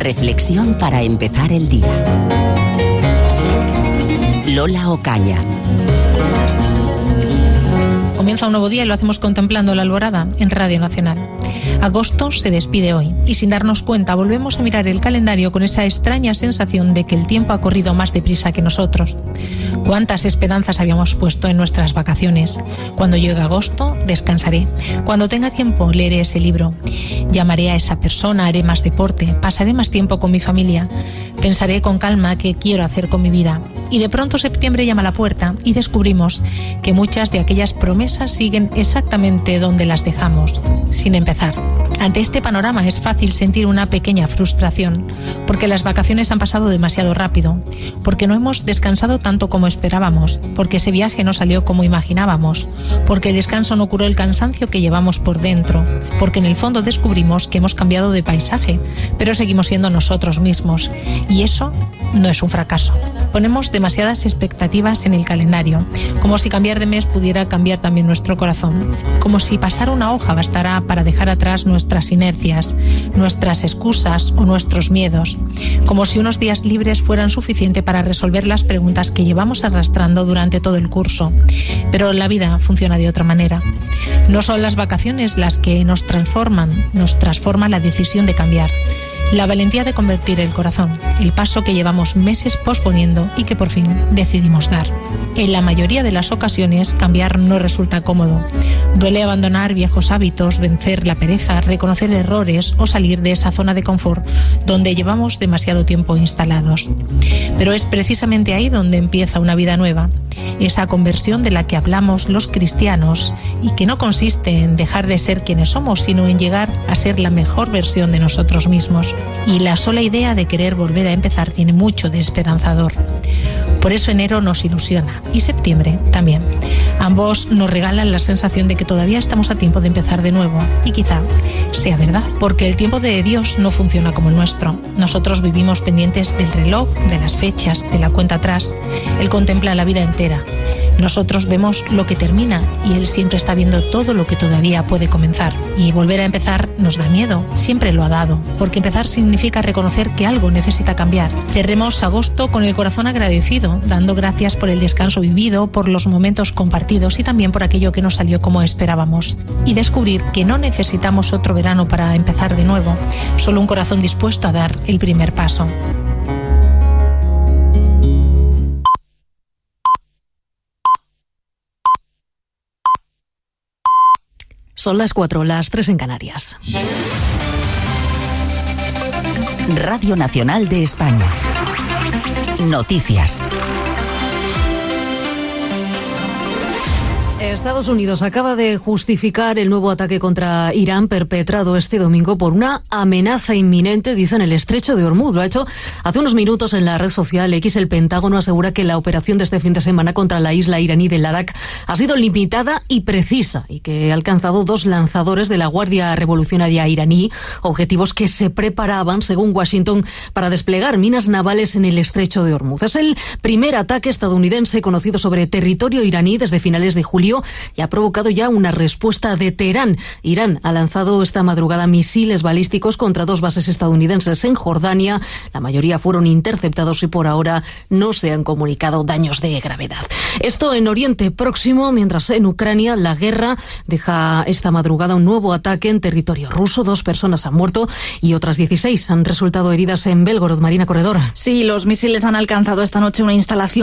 Reflexión para empezar el día. Lola Ocaña. Comienza un nuevo día y lo hacemos contemplando la alborada en Radio Nacional. Agosto se despide hoy y sin darnos cuenta volvemos a mirar el calendario con esa extraña sensación de que el tiempo ha corrido más deprisa que nosotros. ¿Cuántas esperanzas habíamos puesto en nuestras vacaciones? Cuando llegue agosto, descansaré. Cuando tenga tiempo, leeré ese libro. Llamaré a esa persona, haré más deporte, pasaré más tiempo con mi familia. Pensaré con calma qué quiero hacer con mi vida. Y de pronto septiembre llama a la puerta y descubrimos que muchas de aquellas promesas siguen exactamente donde las dejamos, sin empezar. Ante este panorama es fácil sentir una pequeña frustración, porque las vacaciones han pasado demasiado rápido, porque no hemos descansado tanto como esperábamos, porque ese viaje no salió como imaginábamos, porque el descanso no curó el cansancio que llevamos por dentro, porque en el fondo descubrimos que hemos cambiado de paisaje, pero seguimos siendo nosotros mismos, y eso no es un fracaso. Ponemos demasiadas expectativas en el calendario, como si cambiar de mes pudiera cambiar también nuestro corazón, como si pasar una hoja bastará para dejar atrás nuestras inercias, nuestras excusas o nuestros miedos, como si unos días libres fueran suficiente para resolver las preguntas que llevamos arrastrando durante todo el curso. Pero la vida funciona de otra manera. No son las vacaciones las que nos transforma la decisión de cambiar. La valentía de convertir el corazón, el paso que llevamos meses posponiendo y que por fin decidimos dar. En la mayoría de las ocasiones, cambiar no resulta cómodo. Duele abandonar viejos hábitos, vencer la pereza, reconocer errores o salir de esa zona de confort donde llevamos demasiado tiempo instalados. Pero es precisamente ahí donde empieza una vida nueva. Esa conversión de la que hablamos los cristianos y que no consiste en dejar de ser quienes somos, sino en llegar a ser la mejor versión de nosotros mismos. Y la sola idea de querer volver a empezar tiene mucho de esperanzador. Por eso enero nos ilusiona y septiembre también. Ambos nos regalan la sensación de que todavía estamos a tiempo de empezar de nuevo y quizá sea verdad, porque el tiempo de Dios no funciona como el nuestro. Nosotros vivimos pendientes del reloj, de las fechas, de la cuenta atrás. Él contempla la vida entera. Nosotros vemos lo que termina y Él siempre está viendo todo lo que todavía puede comenzar. Y volver a empezar nos da miedo, siempre lo ha dado, porque empezar significa reconocer que algo necesita cambiar. Cerremos agosto con el corazón agradecido, dando gracias por el descanso vivido, por los momentos compartidos y también por aquello que no salió como esperábamos. Y descubrir que no necesitamos otro verano para empezar de nuevo, solo un corazón dispuesto a dar el primer paso. Son las 4, las 3 en Canarias. Radio Nacional de España. Noticias. Estados Unidos acaba de justificar el nuevo ataque contra Irán perpetrado este domingo por una amenaza inminente, dice, en el estrecho de Hormuz. Lo ha hecho hace unos minutos en la red social X. El Pentágono asegura que la operación de este fin de semana contra la isla iraní de Larak ha sido limitada y precisa y que ha alcanzado 2 lanzadores de la Guardia Revolucionaria iraní, objetivos que se preparaban, según Washington, para desplegar minas navales en el estrecho de Hormuz. Es el primer ataque estadounidense conocido sobre territorio iraní desde finales de julio y ha provocado ya una respuesta de Teherán. Irán ha lanzado esta madrugada misiles balísticos contra 2 bases estadounidenses en Jordania. La mayoría fueron interceptados y por ahora no se han comunicado daños de gravedad. Esto en Oriente Próximo, mientras en Ucrania la guerra deja esta madrugada un nuevo ataque en territorio ruso. 2 personas han muerto y otras 16 han resultado heridas en Belgorod. Marina Corredor. Sí, los misiles han alcanzado esta noche una instalación